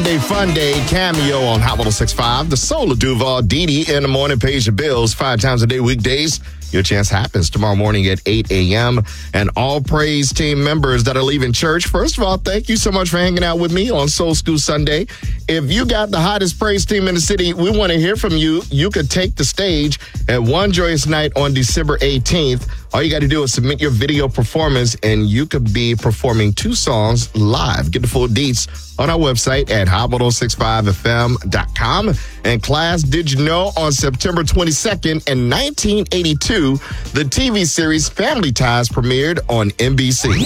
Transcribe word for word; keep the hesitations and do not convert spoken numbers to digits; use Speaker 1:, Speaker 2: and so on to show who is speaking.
Speaker 1: Sunday Fun Day cameo on Hot one oh six point five. The Soul of Duval, Dee Dee in the morning, pays your bills five times a day weekdays. Your chance happens tomorrow morning at eight a.m. And all praise team members that are leaving church, first of all, thank you so much for hanging out with me on Soul School Sunday. If you got the hottest praise team in the city, we want to hear from you. You could take the stage at One Joyous Night on December eighteenth. All you got to do is submit your video performance, and you could be performing two songs live. Get the full deets on our website at hot ten sixty-five f m dot com. And class, did you know on September twenty-second in nineteen eighty-two, the T V series Family Ties premiered on N B C.